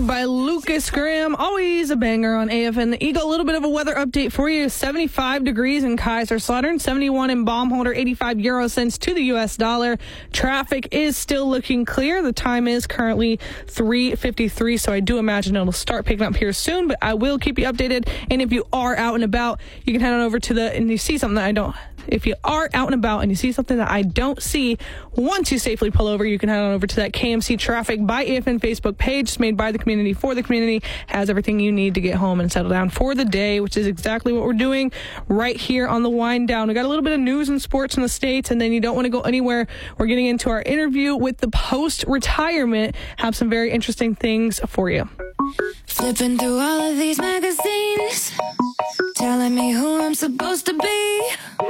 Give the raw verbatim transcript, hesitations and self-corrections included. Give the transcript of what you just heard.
by Lucas Graham. Always a banger on A F N The Eagle. A little bit of a weather update for you. seventy-five degrees in Kaiserslautern, seventy-one in Baumholder, eighty-five euro cents to the U S dollar. Traffic is still looking clear. The time is currently three fifty-three, so I do imagine it'll start picking up here soon, but I will keep you updated. And if you are out and about, you can head on over to the, and you see something that I don't, if you are out and about and you see something that I don't see, once you safely pull over, you can head on over to that K M C Traffic by A F N Facebook page. It's made by the community for the community. Has everything you need to get home and settle down for the day, which is exactly what we're doing right here on the Wind Down. We got a little bit of news and sports in the States, and then you don't want to go anywhere. We're getting into our interview with the post-retirement. Have some very interesting things for you. Flipping through all of these magazines, telling me who I'm supposed to be.